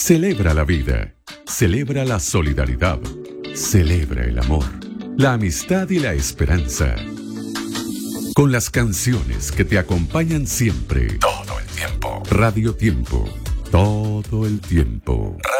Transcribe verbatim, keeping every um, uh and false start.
Celebra la vida, celebra la solidaridad, celebra el amor, la amistad y la esperanza. Con las canciones que te acompañan siempre, todo el tiempo. Radio Tiempo, todo el tiempo.